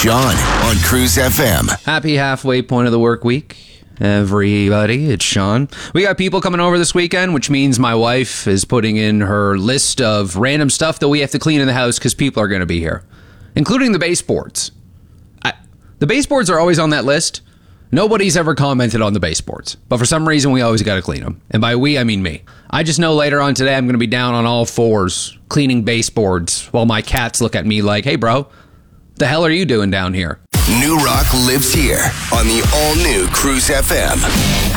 Sean on Cruise FM. Happy halfway point of the work week, everybody. It's Sean. We got people coming over this weekend, which means my wife is putting in her list of random stuff that we have to clean in the house because people are going to be here, including the baseboards. The baseboards are always on that list. Nobody's ever commented on the baseboards, but for some reason we always got to clean them. And by we, I mean me. I just know later on today I'm going to be down on all fours cleaning baseboards while my cats look at me like, hey bro, the hell are you doing down here? New Rock lives here on the all-new Cruise FM.